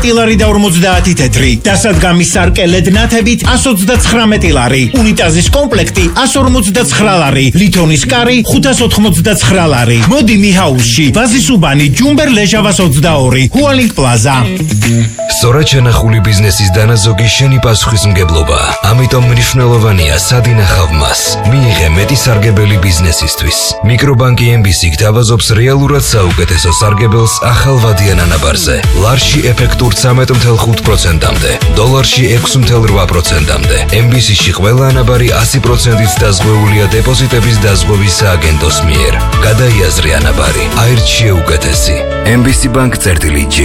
ლარი და 50 თეთრი. დასადგამის სარკელედ ნათებით 129 ლარი. უნიტაზის კომპლექტი 159 ლარი. ლითონის კარი 589 ლარი. მოდი მიჰაუსში, ვაზის უბანი, ჯუმბერ ლეჟავას 22, ჰუალინგ პლაზა. სწორად შენახული ბიზნესის დანაზოგი შენი პასუხისმგებლობა. ამიტომ მნიშვნელოვანია სად ინახავ მას. მიიღე მეტი სარგებელი ბიზნესისთვის. მიკრობანკი MBC გთავაზობს რეალურად საუკეთესო სარგებელს ახალ ვადიან ანაბარზე. ლარში ეფექტურ 13.5%-მდე, დოლარში 6.8%-მდე. MBC-ში ყველა ანაბარი 100%-ით დაზღვეულია დეპოზიტების დაზღვევის სააგენტოს მიერ. გადაიაზრე ანაბარი, აირჩიე უკეთესი. MBC Bank-G.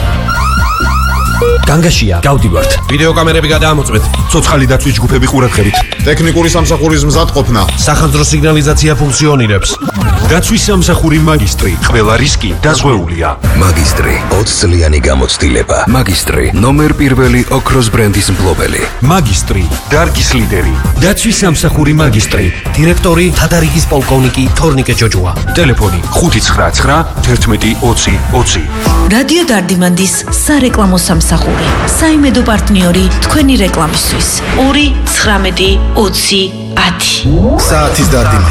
განგაშია, გავდივართ. ვიდეო კამერები გადაამოწმეთ. ცოცხალი დაცვის ჯგუფები ყურადღებით. ტექნიკური სამსახურის მზადყოფნა. სახანძრო სიგნალიზაცია ფუნქციონირებს. დაცვის სამსახური მაგისტრი. ყველა რისკი დაზღვეულია. მაგისტრი 20 წლიანი გამოცდილება. მაგისტრი ნომერ პირველი ოქროს ბრენდის მფლობელი. მაგისტრი, დარგის ლიდერი. დაცვის სამსახური მაგისტრი. დირექტორი თადარიგის პოლკოვნიკი თორნიკე ჯოჯოა. ტელეფონი 599 11 20 20. რადიო დარდიმანდის სარეკლამო სამსახური. საიმედო პარტნიორი თქვენი რეკლამისთვის 219 20 10. საათის დარდიმანი.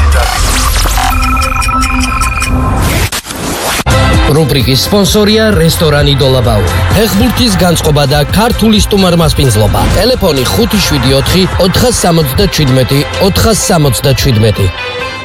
რუბრიკის სპონსორია რესტორანი დოლაბაური. ფეხბურთის განწყობა და ქართული სტუმარმასპინძლობა. ტელეფონი 574 477 477.